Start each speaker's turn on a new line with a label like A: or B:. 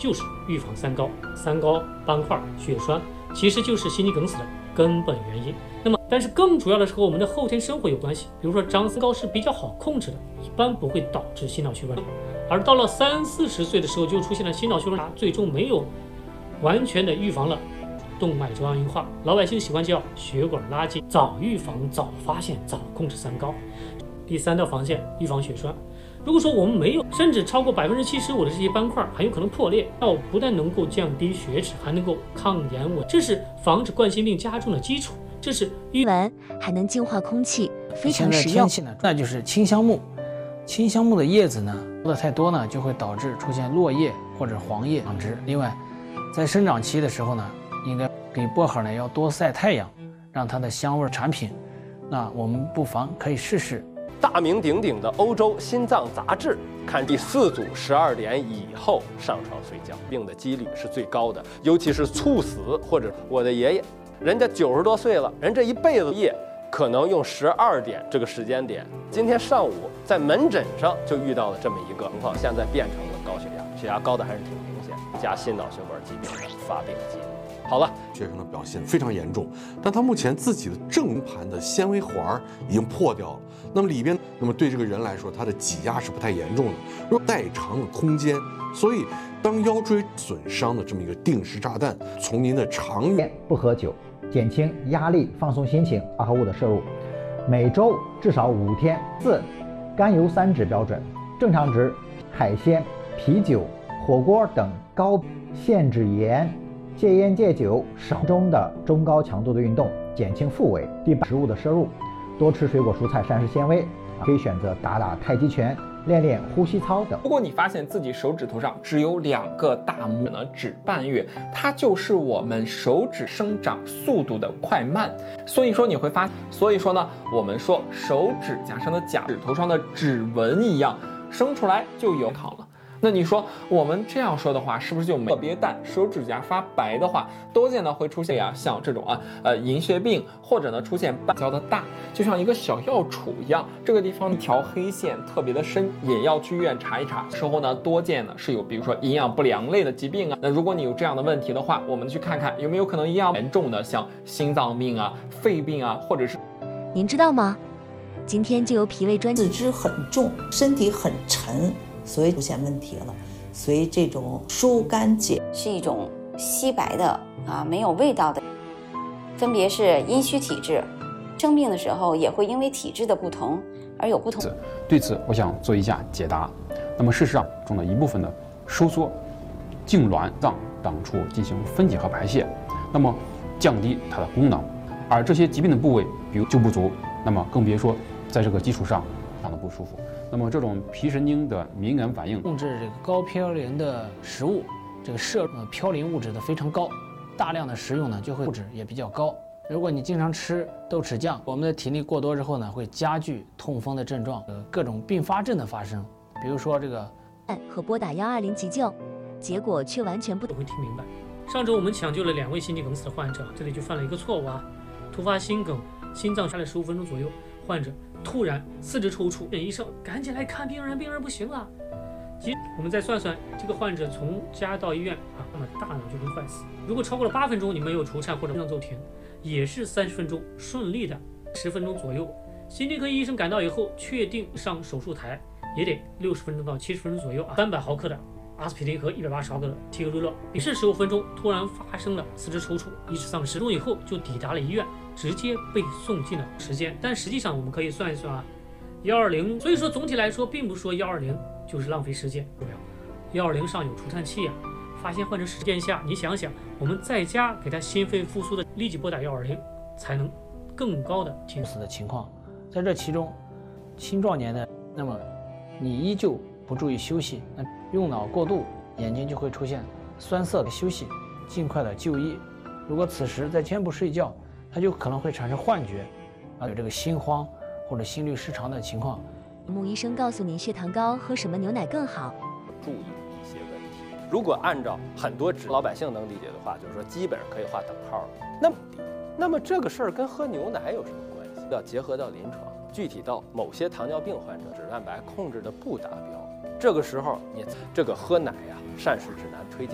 A: 就是预防三高。三高、斑块、血栓其实就是心肌梗死的根本原因。那么，但是更主要的是和我们的后天生活有关系。比如说，长三高是比较好控制的，一般不会导致心脑血管疾病。而到了30-40岁的时候，就出现了心脑血管疾病，最终没有完全的预防了动脉粥样硬化。老百姓喜欢叫血管垃圾，早预防、早发现、早控制三高。第3道防线，预防血栓。如果说我们没有，甚至超过75%的这些斑块很有可能破裂，那不但能够降低血脂，还能够抗炎稳，这是防止冠心病加重的基础。这是
B: 完还能净化空气，非常实用。
C: 天气呢，那就是清香木。清香木的叶子呢，喝的太多呢，就会导致出现落叶或者黄叶长枝。另外，在生长期的时候呢，应该比薄荷呢要多晒太阳，让它的香味产品。那我们不妨可以试试。
D: 大名鼎鼎的欧洲心脏杂志看第4组12点以后上床睡觉，病的几率是最高的，尤其是猝死或者我的爷爷，人家90多岁了，人这一辈子夜可能用12点这个时间点。今天上午在门诊上就遇到了这么一个情况，现在变成了高血压，血压高的还是挺明显，加心脑血管疾病的发病机率。好了，
E: 学生的表现非常严重，但他目前自己的正盘的纤维环已经破掉了。那么里边，对这个人来说，他的挤压是不太严重的，有代偿的空间。所以，当腰椎损伤的这么一个定时炸弹，从您的长远
F: 不喝酒，减轻压力，放松心情，化合物的摄入，每周至少5天。4. 甘油三酯标准，正常值海鲜、啤酒、火锅等高限制盐。戒烟戒酒，少中的中高强度的运动，减轻腹围。第8，食物的摄入，多吃水果蔬菜，膳食纤维，可以选择打太极拳，练呼吸操等。
G: 如果你发现自己手指头上只有2个大拇指呢，指半月，它就是我们手指生长速度的快慢。所以说你会发现，我们说手指甲上的甲，指头上的指纹一样，生出来就有好了。那你说我们这样说的话，是不是就特别淡？手指甲发白的话，多见呢会出现像这种银屑病，或者呢出现斑较的大，就像一个小药杵一样，这个地方一条黑线特别的深，也要去医院查一查。时候呢多见呢是有比如说营养不良类的疾病啊。那如果你有这样的问题的话，我们去看看有没有可能一样严重的，像心脏病啊、肺病啊，或者是。
B: 您知道吗？今天就有脾胃专家，
H: 四肢很重，身体很沉。所以出现问题了，所以这种疏肝解
I: 是一种稀白的没有味道的，分别是阴虚体质，生病的时候也会因为体质的不同而有不同。
J: 对此，我想做一下解答。那么事实上，中的一部分的收缩痉挛脏当处进行分解和排泄，那么降低它的功能，而这些疾病的部位，比如就不足，那么更别说在这个基础上让它不舒服。那么这种皮神经的敏感反应，
C: 控制这个高嘌呤的食物，这个摄入嘌呤物质的非常高，大量的食用呢就会物质也比较高。如果你经常吃豆豉酱，我们的体力过多之后呢，会加剧痛风的症状，各种并发症的发生，比如说这个
B: 和拨打120急救，结果却完全不
A: 会听明白。上周我们抢救了2位心肌梗死的患者，这里就犯了一个错误突发心梗，心脏开了15分钟左右，患者突然四肢抽搐，医生赶紧来看病人，病人不行了。我们再算算，这个患者从家到医院那么大脑就会坏死。如果超过了8分钟，你没有除颤或者心脏骤停，也是30分钟顺利的10分钟左右。心内科医生赶到以后，确定上手术台，也得60分钟到70分钟左右300毫克的阿司匹林和180毫克的替格鲁勒，也是15分钟突然发生了四肢抽搐，意识丧失，10分钟以后就抵达了医院，直接被送进了时间。但实际上我们可以算一算120，所以说总体来说并不说120就是浪费时间，120上有除颤器发现患者实践下，你想想我们在家给他心肺复苏的，立即拨打120，才能更高的提
C: 死的情况。在这其中，青壮年的，那么你依旧不注意休息，那用脑过度，眼睛就会出现酸涩的休息，尽快的就医。如果此时再兼不睡觉，它就可能会产生幻觉，有这个心慌或者心律失常的情况。
B: 穆医生告诉您血糖高喝什么牛奶更好，
D: 注意一些问题。如果按照很多老百姓能理解的话，就是说基本上可以画等号。那么这个事儿跟喝牛奶有什么关系？要结合到临床，具体到某些糖尿病患者，脂蛋白控制的不达标，这个时候你这个喝奶膳食指南推荐